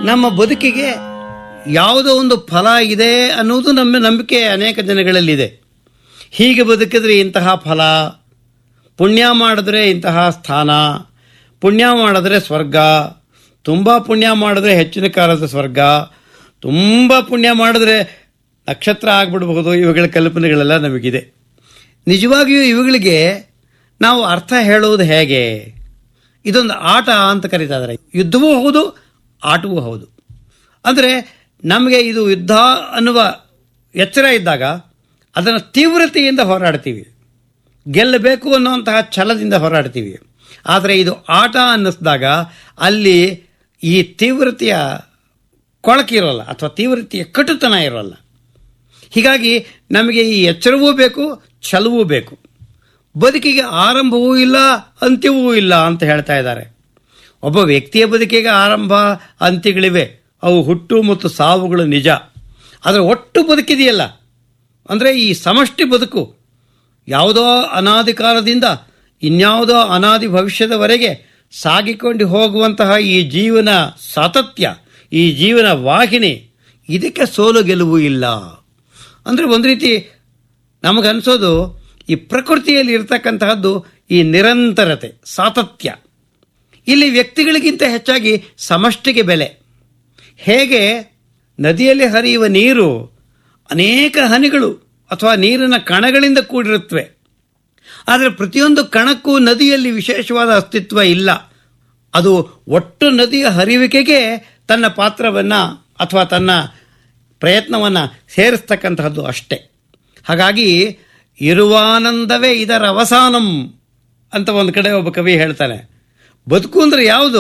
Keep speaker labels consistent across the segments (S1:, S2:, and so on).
S1: ನಮ್ಮ ಬದುಕಿಗೆ ಯಾವುದೋ ಒಂದು ಫಲ ಇದೆ ಅನ್ನೋದು ನಮ್ಮ ನಂಬಿಕೆ ಅನೇಕ ಜನಗಳಲ್ಲಿದೆ. ಹೀಗೆ ಬದುಕಿದ್ರೆ ಇಂತಹ ಫಲ, ಪುಣ್ಯ ಮಾಡಿದ್ರೆ ಇಂತಹ ಸ್ಥಾನ, ಪುಣ್ಯ ಮಾಡಿದ್ರೆ ಸ್ವರ್ಗ, ತುಂಬ ಪುಣ್ಯ ಮಾಡಿದ್ರೆ ಹೆಚ್ಚಿನ ಕಾಲದ ಸ್ವರ್ಗ, ತುಂಬ ಪುಣ್ಯ ಮಾಡಿದ್ರೆ ನಕ್ಷತ್ರ ಆಗ್ಬಿಡ್ಬಹುದು. ಇವುಗಳ ಕಲ್ಪನೆಗಳೆಲ್ಲ ನಮಗಿದೆ. ನಿಜವಾಗಿಯೂ ಇವುಗಳಿಗೆ ನಾವು ಅರ್ಥ ಹೇಳುವುದು ಹೇಗೆ? ಇದೊಂದು ಆಟ ಅಂತ ಕರೀತಾ ಇದ್ದಾರೆ. ಯುದ್ಧವೂ ಹೌದು, ಆಟವೂ ಹೌದು. ಅಂದರೆ ನಮಗೆ ಇದು ಯುದ್ಧ ಅನ್ನುವ ಎಚ್ಚರ ಇದ್ದಾಗ ಅದನ್ನು ತೀವ್ರತೆಯಿಂದ ಹೋರಾಡ್ತೀವಿ, ಗೆಲ್ಲಬೇಕು ಅನ್ನುವಂತಹ ಛಲದಿಂದ ಹೋರಾಡ್ತೀವಿ. ಆದರೆ ಇದು ಆಟ ಅನ್ನಿಸಿದಾಗ ಅಲ್ಲಿ ಈ ತೀವ್ರತೆಯ ಕೊಳಕಿರೋಲ್ಲ ಅಥವಾ ತೀವ್ರತೆಯ ಕಟುತನ ಇರೋಲ್ಲ. ಹೀಗಾಗಿ ನಮಗೆ ಈ ಎಚ್ಚರವೂ ಬೇಕು, ಛಲವೂ ಬೇಕು. ಬದುಕಿಗೆ ಆರಂಭವೂ ಇಲ್ಲ, ಅಂತ್ಯವೂ ಇಲ್ಲ ಅಂತ ಹೇಳ್ತಾ ಇದ್ದಾರೆ. ಒಬ್ಬ ವ್ಯಕ್ತಿಯ ಬದುಕಿಗೆ ಆರಂಭ ಅಂತ್ಯಗಳಿವೆ, ಅವು ಹುಟ್ಟು ಮತ್ತು ಸಾವುಗಳು ನಿಜ. ಆದರೆ ಒಟ್ಟು ಬದುಕಿದೆಯಲ್ಲ, ಅಂದರೆ ಈ ಸಮಷ್ಟಿ ಬದುಕು, ಯಾವುದೋ ಅನಾದಿ ಕಾಲದಿಂದ ಇನ್ಯಾವುದೋ ಅನಾದಿ ಭವಿಷ್ಯದವರೆಗೆ ಸಾಗಿಕೊಂಡು ಹೋಗುವಂತಹ ಈ ಜೀವನ ಸಾತತ್ಯ, ಈ ಜೀವನ ವಾಹಿನಿ, ಇದಕ್ಕೆ ಸೋಲು ಗೆಲುವು ಇಲ್ಲ. ಅಂದರೆ ಒಂದು ರೀತಿ ನಮಗನ್ಸೋದು ಈ ಪ್ರಕೃತಿಯಲ್ಲಿ ಇರ್ತಕ್ಕಂತಹದ್ದು ಈ ನಿರಂತರತೆ, ಸಾತತ್ಯ. ಇಲ್ಲಿ ವ್ಯಕ್ತಿಗಳಿಗಿಂತ ಹೆಚ್ಚಾಗಿ ಸಮಷ್ಟಿಗೆ ಬೆಲೆ. ಹೇಗೆ ನದಿಯಲ್ಲಿ ಹರಿಯುವ ನೀರು ಅನೇಕ ಹನಿಗಳು ಅಥವಾ ನೀರಿನ ಕಣಗಳಿಂದ ಕೂಡಿರುತ್ತವೆ, ಆದರೆ ಪ್ರತಿಯೊಂದು ಕಣಕ್ಕೂ ನದಿಯಲ್ಲಿ ವಿಶೇಷವಾದ ಅಸ್ತಿತ್ವ ಇಲ್ಲ. ಅದು ಒಟ್ಟು ನದಿಯ ಹರಿವಿಕೆಗೆ ತನ್ನ ಪಾತ್ರವನ್ನು ಅಥವಾ ತನ್ನ ಪ್ರಯತ್ನವನ್ನು ಸೇರಿಸ್ತಕ್ಕಂತಹದ್ದು ಅಷ್ಟೇ. ಹಾಗಾಗಿ ಇರುವಾನಂದವೇ ಇದರ ಅವಸಾನಂ ಅಂತ ಒಂದು ಕಡೆ ಒಬ್ಬ ಕವಿ ಹೇಳ್ತಾನೆ. ಬದುಕು ಅಂದರೆ ಯಾವುದು?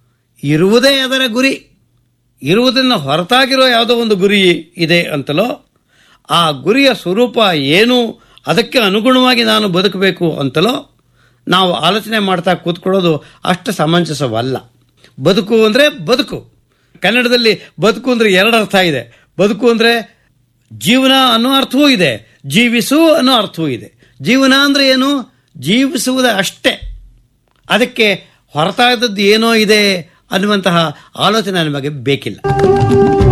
S1: ಇರುವುದೇ ಅದರ ಗುರಿ. ಇರುವುದನ್ನು ಹೊರತಾಗಿರೋ ಯಾವುದೋ ಒಂದು ಗುರಿ ಇದೆ ಅಂತಲೋ, ಆ ಗುರಿಯ ಸ್ವರೂಪ ಏನು, ಅದಕ್ಕೆ ಅನುಗುಣವಾಗಿ ನಾನು ಬದುಕಬೇಕು ಅಂತಲೋ ನಾವು ಆಲೋಚನೆ ಮಾಡ್ತಾ ಕೂತ್ಕೊಳ್ಳೋದು ಅಷ್ಟು ಸಮಂಜಸವಲ್ಲ. ಬದುಕು ಅಂದರೆ ಬದುಕು. ಕನ್ನಡದಲ್ಲಿ ಬದುಕು ಅಂದರೆ ಎರಡು ಅರ್ಥ ಇದೆ. ಬದುಕು ಅಂದರೆ ಜೀವನ ಅನ್ನೋ ಅರ್ಥವೂ ಇದೆ, ಜೀವಿಸು ಅನ್ನೋ ಅರ್ಥವೂ ಇದೆ. ಜೀವನ ಅಂದರೆ ಏನು? ಜೀವಿಸುವುದೇ ಅಷ್ಟೇ. ಅದಕ್ಕೆ ಹೊರತಾದದ್ದು ಏನೋ ಇದೆ ಅನ್ನುವಂತಹ ಆಲೋಚನೆ ನಮಗೆ ಬೇಕಿಲ್ಲ.